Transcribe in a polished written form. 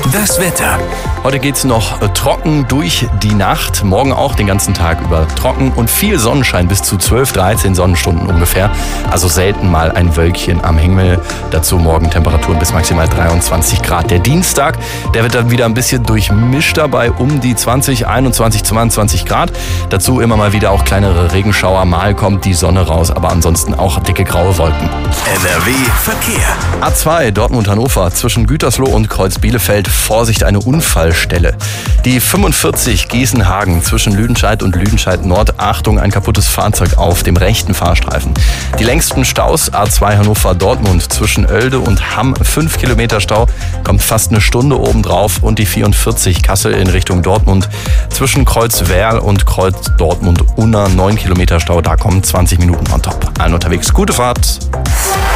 Das Wetter. Heute geht's noch trocken durch die Nacht. Morgen auch den ganzen Tag über trocken und viel Sonnenschein, bis zu 12, 13 Sonnenstunden ungefähr. Also selten mal ein Wölkchen am Himmel. Dazu morgen Temperaturen bis maximal 23 Grad. Der Dienstag, der wird dann wieder ein bisschen durchmischt dabei, um die 20, 21, 22 Grad. Dazu immer mal wieder auch kleinere Regenschauer. Mal kommt die Sonne raus, aber ansonsten auch dicke graue Wolken. NRW Verkehr. A2 Dortmund-Hannover zwischen Gütersloh und Kreuz-Bielefeld. Vorsicht, eine Unfallstelle. Die 45 Gießen-Hagen zwischen Lüdenscheid und Lüdenscheid-Nord. Achtung, ein kaputtes Fahrzeug auf dem rechten Fahrstreifen. Die längsten Staus A2 Hannover-Dortmund zwischen Oelde und Hamm. 5 Kilometer Stau, kommt fast eine Stunde obendrauf. Und die 44 Kassel in Richtung Dortmund zwischen Kreuz-Werl und Kreuz-Dortmund-Unna. 9 Kilometer Stau, da kommen 20 Minuten on top. Allen unterwegs, gute Fahrt.